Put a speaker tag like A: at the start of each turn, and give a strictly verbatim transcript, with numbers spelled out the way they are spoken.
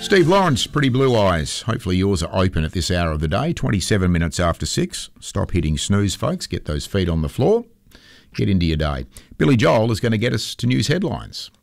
A: Steve Lawrence, Pretty Blue Eyes. Hopefully yours are open at this hour of the day, twenty-seven minutes after six. Stop hitting snooze, folks. Get those feet on the floor. Get into your day. Billy Joel is going to get us to news headlines.